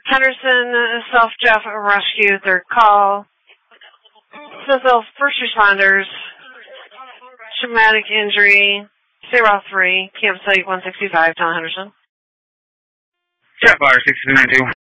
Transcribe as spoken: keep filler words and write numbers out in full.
Henderson, self-Jeff rescue, third call. Smithville, first responders, traumatic injury, stay route three, campsite one sixty-five, Tom Henderson. Jetfire six two nine two.